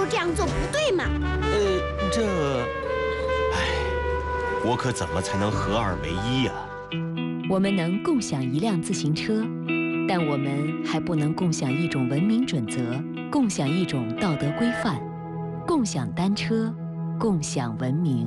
这样做不对嘛。 我可怎么才能合二为一呀？ 我们能共享一辆自行车，但我们还不能共享一种文明准则，共享一种道德规范，共享单车，共享文明。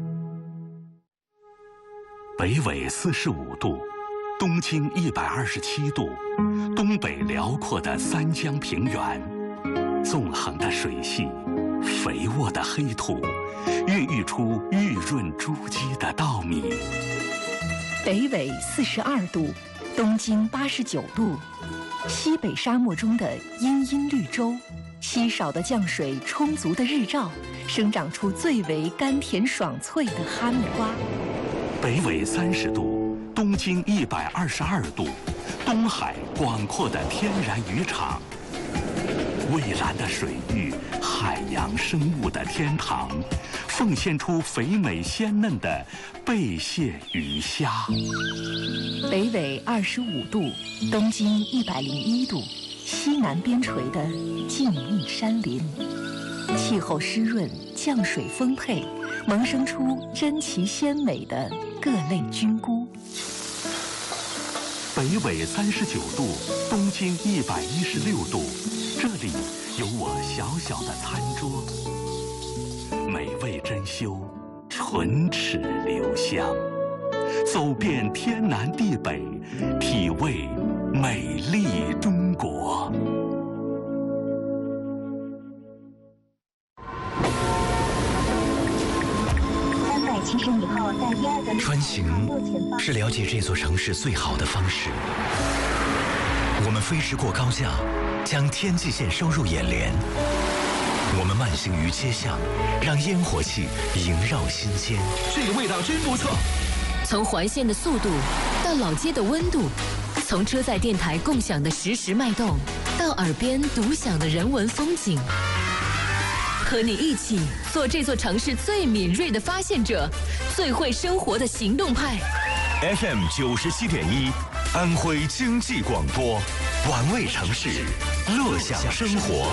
北纬45度，东经127度，东北辽阔的三江平原，纵横的水系，肥沃的黑土，孕育出玉润珠玑的稻米。 北纬42度，东经89度，西北沙漠中的茵茵绿洲，稀少的降水，充足的日照，生长出最为甘甜爽脆的哈密瓜。 北纬30度，东经122度，东海广阔的天然渔场，蔚蓝的水域，海洋生物的天堂，奉献出肥美鲜嫩的贝蟹鱼虾。 北纬25度，东经101度，西南边陲的静谧山林，气候湿润，降水丰沛，萌生出珍奇鲜美的各类菌菇。 北纬39度，东经116度，这里有我小小的餐桌，美味珍馐，唇齿留香，走遍天南地北，体味美丽中国。 穿行是了解这座城市最好的方式。我们飞驰过高架，将天际线收入眼帘。我们慢行于街巷，让烟火气萦绕心间。 这个味道真不错。 从环线的速度到老街的温度，从车载电台共享的实时脉动，到耳边独享的人文风景。和你一起做这座城市最敏锐的发现者，最会生活的行动派。 FM 97.1，安徽经济广播，玩味城市，乐享生活。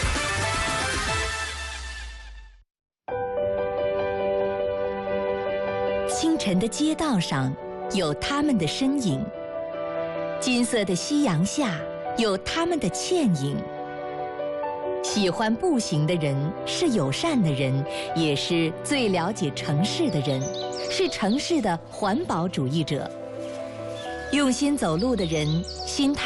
清晨的街道上有他们的身影，金色的夕阳下有他们的倩影。喜欢步行的人是友善的人，也是最了解城市的人，是城市的环保主义者。用心走路的人，心态